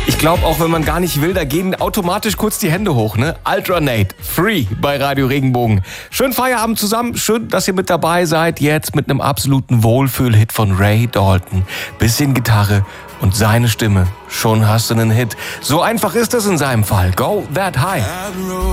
Ich glaube, auch wenn man gar nicht will, da gehen automatisch kurz die Hände hoch, ne? Ultranate, Free bei Radio Regenbogen. Schönen Feierabend zusammen, schön, dass ihr mit dabei seid. Jetzt mit einem absoluten Wohlfühl-Hit von Ray Dalton. Bisschen Gitarre und seine Stimme. Schon hast du einen Hit. So einfach ist es in seinem Fall. Go that high.